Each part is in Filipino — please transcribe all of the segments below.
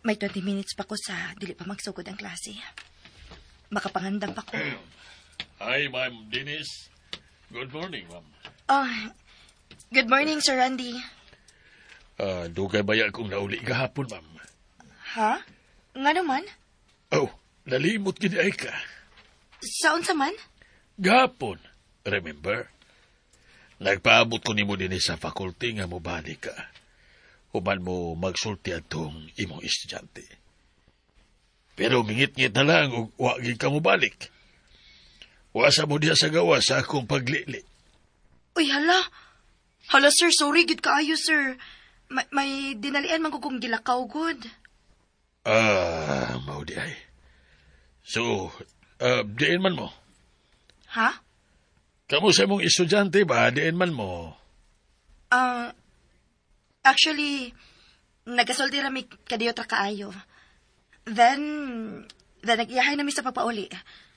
May 20 minutes pa ko sa dili pa magsugod ang klase. Makapangandam pa ko. Hi, Ma'am Dennis. Good morning, ma'am. Oh, good morning, Sir Randy. Dugay baya kong nauli kahapon, ma'am. Ha? Nga naman? Oh, nalimot gid ay ka. Saon sa man? Gahapon, remember? Nagpaabot ko nimo din sa faculty nga mo balik ka. Human mo magsulti atong imong estudyante. Pero mingit-ngit na lang ug wa gyud ka mo balik. Wasa mo diya sa gawa sa akong paglili. Uy, hala. Hala, sir, sorry, gid kaayo, sir. May dinalian man ko kong gilakaw, good. Mao di ay. So, diin man mo. Ha? Kamu sa imong estudyante ba, diin man mo? Actually, nagasulti rami kadiyo tra kaayo. Then nag-iyahay nami sa papauli.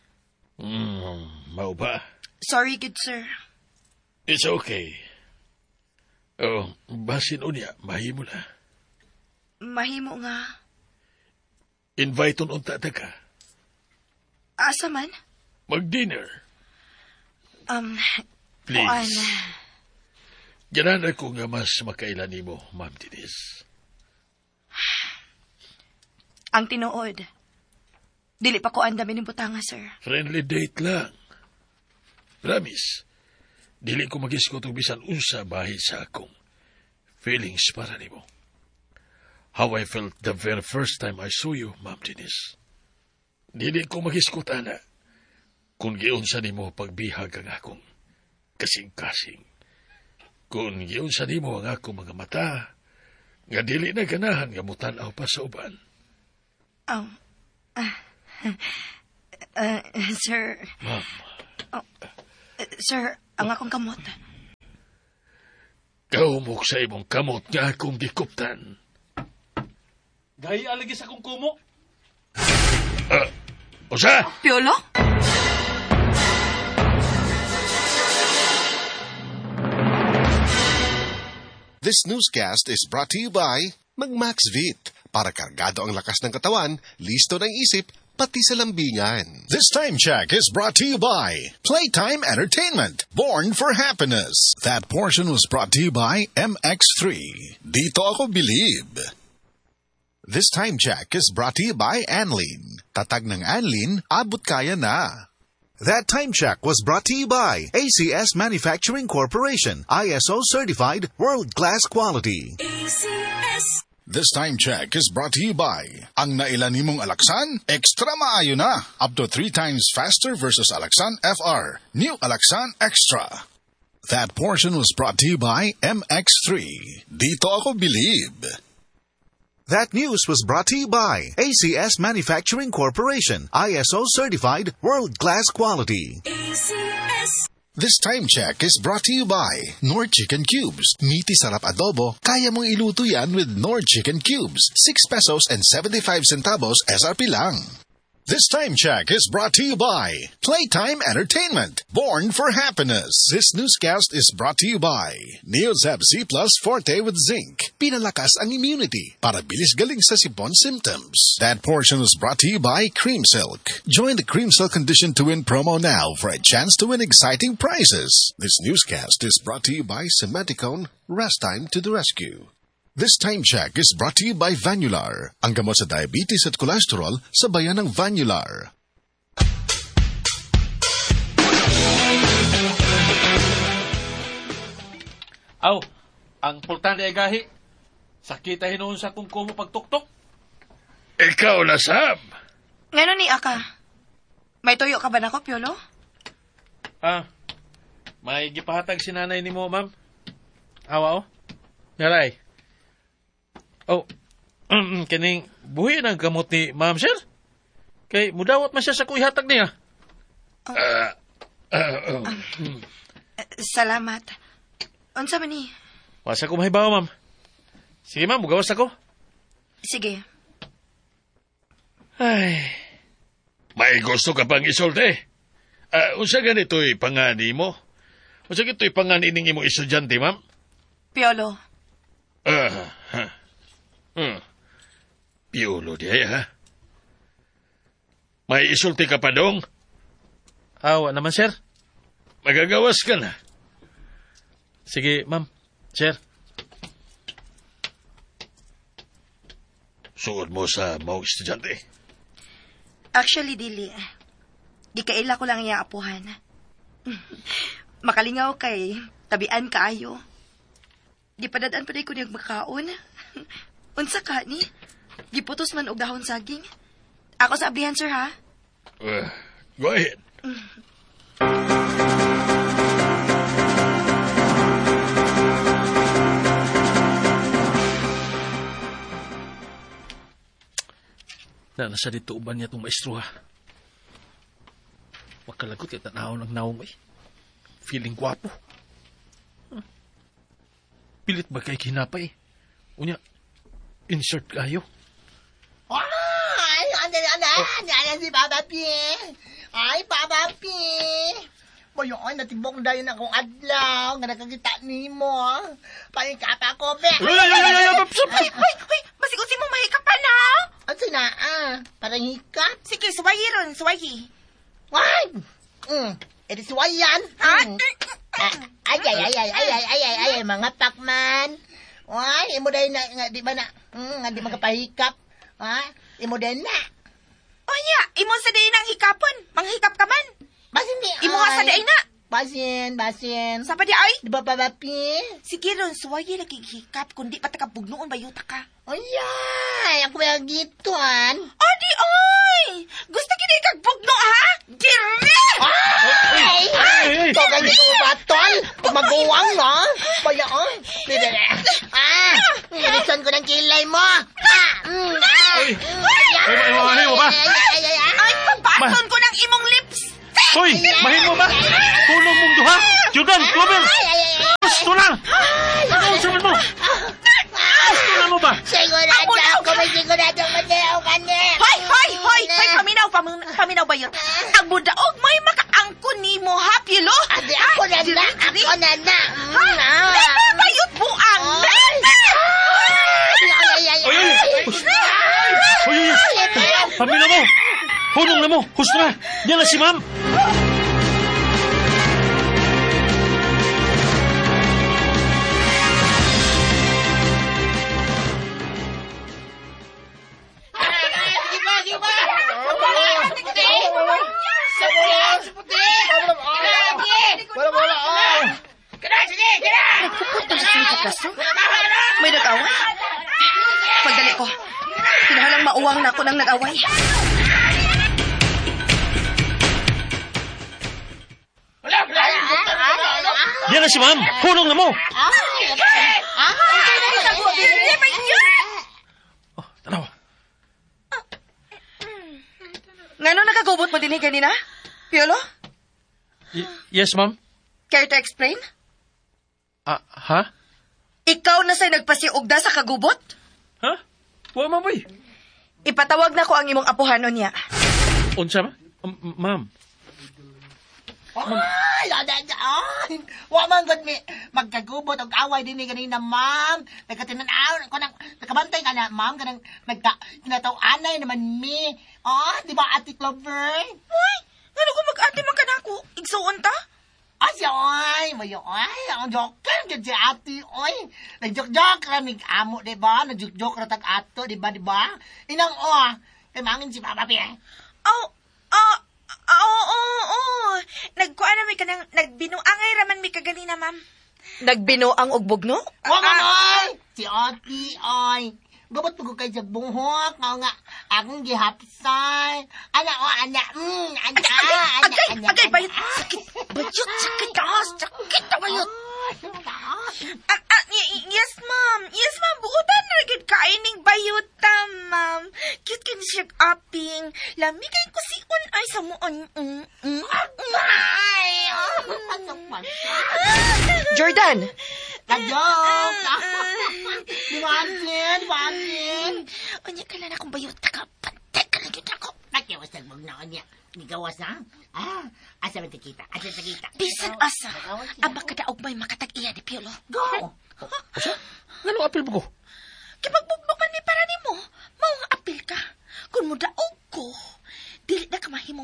Mao ba? Sorry, good sir. It's okay. Oh, basin unya, mahimo na. Mahimo nga. Invite unta ta ka. Asa man? Mag-dinner. Please. Kuan. Ganan ako nga mas makailan nimo, Ma'am Denise. Ang tinuod. Dili pa ko andam ning butanga, sir. Friendly date lang. Promise. Dili ko mag-iskot og bisan unsa bahin sa akong feelings para nimo. How I felt the very first time I saw you, Ma'am Denise. Dili ko mag-iskot, ana. Kung giunsa nimo pagbihag ang akong kasing-kasing. Kung giunsa nimo ang akong mga mata, nga dili na ganahan nga mutanaw pa sa uban. Sir. Ma'am. Sir, ang akong kamot. Kaumok sa imong kamot nga akong gikuptan. Gaya alagi sa kong kumo. Usa? Piolo? This newscast is brought to you by Mag-Maxvit. Para kargado ang lakas ng katawan, listo ng isip, pati sa lambingan. This time check is brought to you by Playtime Entertainment, born for happiness. That portion was brought to you by MX3. Dito ako believe. This time check is brought to you by Anlin. Tatag ng Anlin, abot kaya na. That time check was brought to you by ACS Manufacturing Corporation, ISO certified world-class quality. ACS. This time check is brought to you by ang nailan nimong Alaksan, extra maayo na. Up to 3 times faster versus Alaksan FR. New Alaksan Extra. That portion was brought to you by MX3. Dito ako believe. That news was brought to you by ACS Manufacturing Corporation, ISO certified world-class quality. ACS. This time check is brought to you by Nord Chicken Cubes. Meaty sarap adobo, kaya mong iluto yan with Nord Chicken Cubes. 6 pesos and 75 centavos SRP lang. This time check is brought to you by Playtime Entertainment, born for happiness. This newscast is brought to you by Neozeb C Plus Forte with Zinc. Pinalakas ang immunity para bilis galing sa sipon symptoms. That portion was brought to you by Cream Silk. Join the Cream Silk Condition to Win promo now for a chance to win exciting prizes. This newscast is brought to you by Cementicone. Rest time to the rescue. This time check is brought to you by Vanular, ang gamot sa diabetes at cholesterol sa bayan ng Vanular. Aw, ang importante ay gahi. Sakita hinuon sa kong kumo pagtuktok. Ikaw na, Sam. Ngano ni Aka? May tuyo ka ba na ko, Piolo? May gipahatag si nanay ni mo, ma'am. Awa, Naray. Kining buhi ng gamot ni ma'am, sir. Kay mudawat man siya sa kuihatag niya. Salamat. Unsa man ni? Wasa ko mahibaw, ma'am. Sige, ma'am, mugawas ako. Sige. Ay, may gusto ka pang isulti. Unsa ganito'y pangani mo? Unsa ganito'y pangani ning imong estudyante, ma'am? Piolo. Piolo di ay, ha? May isulti ka pa dong? Awa naman, sir. Magagawas ka na. Sige, ma'am. Sir. Suod mo sa mga estudyante. Actually, dili. Di kaila ko lang iya apuhan. Makalingaw kay tabian kaayo. Di padadaan pa ko niyag makaon. Unsa ka ni? Giputos man og dahon saging. Ako sa ablihan, sir, ha? Go ahead. Nasa dito uban niya itong maestro, ha? Wakalagot kay tanahon ang naong eh. Feeling gwapo. Pilit ba kay kinapay? Unya, insert kayo. Ay, ano si Papa P. Ay, Papa P. Boyoy, natibok dayon akong adlaw nga nakakita nimo. Panikapa ko, be. Hoy! Masigusin mo mahikap pa na! Ang sinaa, parang hikap. Sige, suwayi ron, suwayi. Why? Edi suwayan. Ay, mga pakman. Why? Imo dahil na, nga, di ba na, nga di magkapahikap. Ha? Imo dahil na. O ya, imo sa day ng hikapon. Manghikap ka man. Basin ni, Imo nga sa day na. Basin. Sa pa di ay? Di ba, Papa P? Sige ron, suwayi lagi hikap. Kundi pa takabugnoon ba yuta ka? Ay, ako may agituan. O di oy! Gusto kini kagbugno ha? Dire! Ay! Togang di ko batol! Maguwang, no? Bayaon! Nilisan ko ng kilay mo! Ay, mahimo ba? Ay, pabaton ko ng imong lips! Hoy, mahimo ba? Tulong mong duha. Jordan, cover! Gusto lang! Nakausapin mo! Gusto lang mo ba? Sigurado ako, may sigurado mateo ka niya! Hoy! Paminaw ba yun? Ang budaog may makaangkon ni mo, ha, Pilo? Adi, ako na na! Ako na na! Bebe, bayot buang! Bebe! Hoy! Pamina mo! Hunong na mo! Husto na! Yan na si ma'am! May nag-away? Pagdali ko. Kinahalang mauwang na ako ng nag-away. Yan na si ma'am! Hunong na mo! Oh, tanaw. Ngano nakagubot mo din kanina? Piolo? Yes, ma'am? Care to explain? Ha? Ikaw na sa'y nagpasiugda sa kagubot? Ha? Wa, ma'am, boy. Ipatawag na ko ang imong apuhanon niya. Unsa ba? Ma'am. Ay! Wa man gud mi magkagubot og away dinhi kanina, ma'am. Nagkatinaw ko nang nakabantay ka na, ma'am, kanang tinataw-anay naman mi. Di ba, Ate Clover? Uy, ngano ko mag-ate man ka na ako? Igsuon ta? Siya, oy, mayo, oy, ang joker, dyan si ate, oy. Nag-joke-joke lang, amo, diba? Nag-joke-joke lang tag-ato, diba? Inang, kay mangin si Papa P. Nagkuha na may ka nang nagbinuangay raman may kaganina, ma'am. Nagbinuang og bugno? Wag oy! Si ate, oy. Gabot mo ko kay sa buhok, nga akong gihapsay. Ana, Agay, bayot. Sakit na bayot. Yes, ma'am. Buutan na rin kaining bayuta, ma'am. Cute ka siya aping. Lamigay ko si ay sa mo. Jordan! Kajok! Dimanin! Unya ka lang akong bayuta ka. Pantay ka lang yun ako. Nakiwas nagbog na niya. Nigawas na? Asa ba kita? Bisan asa. Aba kadaog may makatag-iya ni Piolo. Go! Ngano apil mo ko? Kipagbugbukan ni para ni mo. Mao nga apil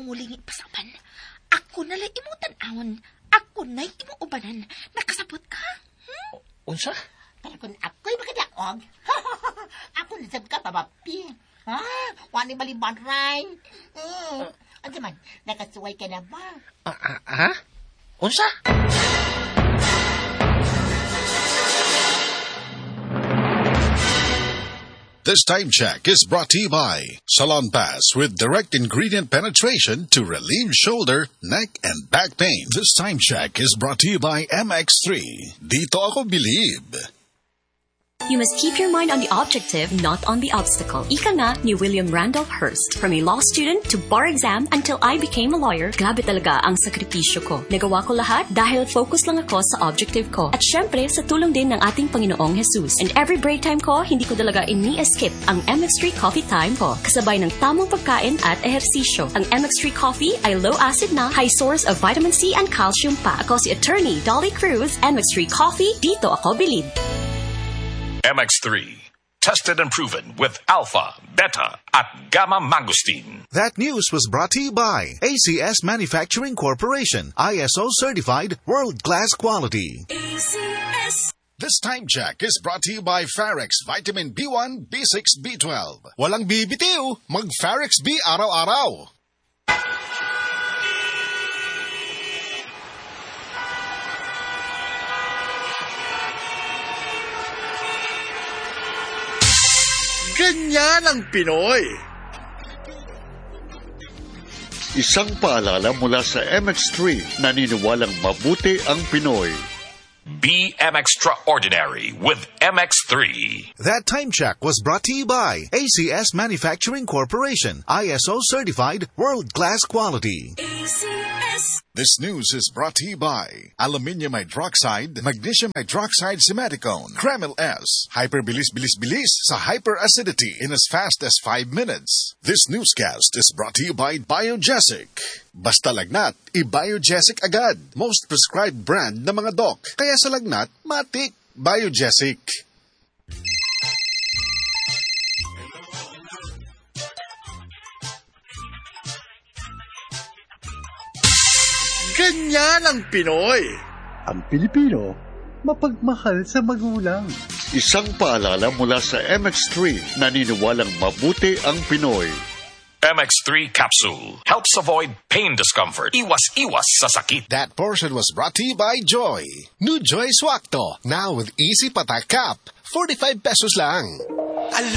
mulingi pasaman. Ako na lang imo tan-awon. Ako na imo ubanan. Nakasabot ka? Unsa? Pero kung ako'y makadaog, ako nasab ka, papapi. Ha? Wani baliban, ray. Ano man, nakasuway ka na ba? Ha? Unsa? This time check is brought to you by Salon Pass with direct ingredient penetration to relieve shoulder, neck, and back pain. This time check is brought to you by MX3. Dito ako believe. You must keep your mind on the objective, not on the obstacle. Ika nga ni William Randolph Hearst. From a law student to bar exam until I became a lawyer, grabe talaga ang sakripisyo ko. Nagawa ko lahat dahil focus lang ako sa objective ko. At syempre, sa tulong din ng ating Panginoong Jesus. And every break time ko, hindi ko talaga ini-skip ang MX3 coffee time ko. Kasabay ng tamang pagkain at ehersisyo. Ang MX3 coffee ay low acid na, high source of vitamin C and calcium pa. Ako si Attorney Dolly Cruz, MX3 Coffee, dito ako bilib. MX3, tested and proven with alpha, beta, at gamma mangosteen. That news was brought to you by ACS Manufacturing Corporation, ISO certified, world-class quality. ACS. This time check is brought to you by Farex Vitamin B1, B6, B12. Walang bibitiw, mag-Farex B araw-araw. Ganyan ang Pinoy. Isang paalala mula sa MX3, naniniwalang mabuti ang Pinoy. Be extraordinary with MX3. That time check was brought to you by ACS Manufacturing Corporation, ISO certified, world-class quality. ACS. This news is brought to you by Aluminium Hydroxide, Magnesium Hydroxide Simaticone, Kremil S, Hyperbilis-bilis-bilis sa hyperacidity in as fast as 5 minutes. This newscast is brought to you by Biogesic. Basta lagnat, i-Biogesic agad. Most prescribed brand ng mga doc. Kaya sa lagnat, matik. Biogesic. Ganyan ang Pinoy. Ang Pilipino, mapagmahal sa magulang. Isang paalala mula sa MX3, naniniwalang mabuti ang Pinoy. MX3 capsule helps avoid pain discomfort. Iwas-iwas sa sakit. That portion was brought to you by Joy. New Joy Swakto, now with easy patak cap. 45 pesos lang.